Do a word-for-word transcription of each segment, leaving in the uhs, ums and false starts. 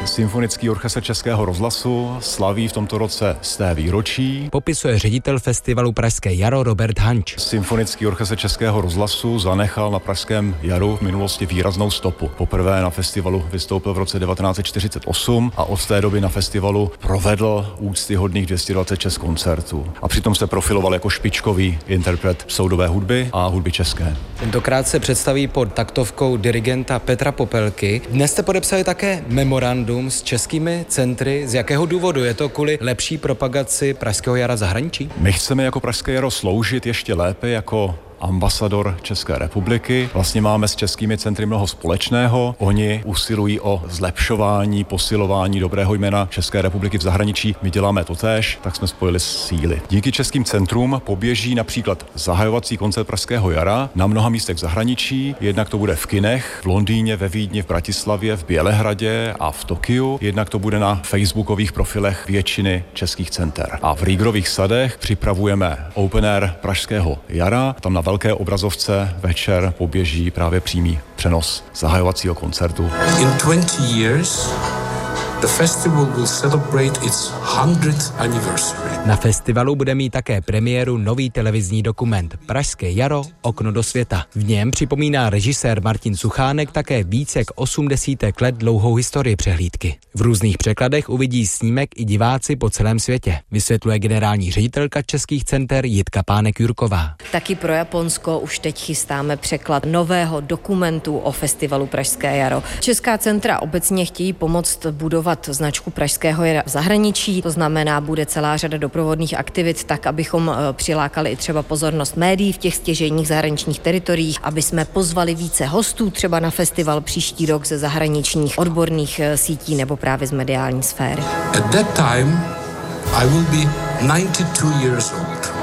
Symfonický orchestr Českého rozhlasu slaví v tomto roce sté výročí. Popisuje ředitel festivalu Pražské jaro Robert Hanč. Symfonický orchestr Českého rozhlasu zanechal na Pražském jaru v minulosti výraznou stopu. Poprvé na festivalu vystoupil v roce devatenáct set čtyřicet osm a od té doby na festivalu provedl úctyhodných dvě stě dvacet šest koncertů. A přitom se profiloval jako špičkový interpret soudové hudby a hudby české. Tentokrát se představí pod taktovkou dirigenta Petra Popelky. Dnes jste podepsali také memorandum s českými centry. Z jakého důvodu? Je to kvůli lepší propagaci Pražského jara v zahraničí? My chceme jako Pražské jaro sloužit ještě lépe jako ambasador České republiky. Vlastně máme s českými centry mnoho společného. Oni usilují o zlepšování, posilování dobrého jména České republiky v zahraničí. My děláme totéž, tak jsme spojili síly. Díky českým centrům poběží například zahajovací koncert Pražského jara na mnoha místech v zahraničí. Jednak to bude v kinech, v Londýně, ve Vídni, v Bratislavě, v Bělehradě a v Tokiu. Jednak to bude na facebookových profilech většiny českých center. A v Rýgrových sadech připravujeme open air Pražského jara. Tam na velké obrazovce večer poběží právě přímý přenos zahajovacího koncertu. In twenty years the festival will celebrate its hundredth anniversary. Na festivalu bude mít také premiéru nový televizní dokument Pražské jaro – Okno do světa. V něm připomíná režisér Martin Suchánek také více jak osm desítek let dlouhou historii přehlídky. V různých překladech uvidí snímek i diváci po celém světě, vysvětluje generální ředitelka českých center Jitka Pánek-Jurková. Taky pro Japonsko už teď chystáme překlad nového dokumentu o festivalu Pražské jaro. Česká centra obecně chtějí pomoct budovat značku Pražského jara v zahraničí, to znamená, bude celá řada doprovodných aktivit tak, abychom přilákali i třeba pozornost médií v těch stěžejních zahraničních teritoriích, aby jsme pozvali více hostů třeba na festival příští rok ze zahraničních odborných sítí nebo právě z mediální sféry. At that time I will be ninety-two years old.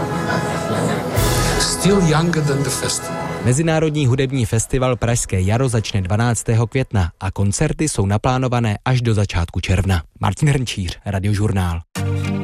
Still younger than the festival. Mezinárodní hudební festival Pražské jaro začne dvanáctého května a koncerty jsou naplánované až do začátku června. Martin Hrnčíř, Radiožurnál.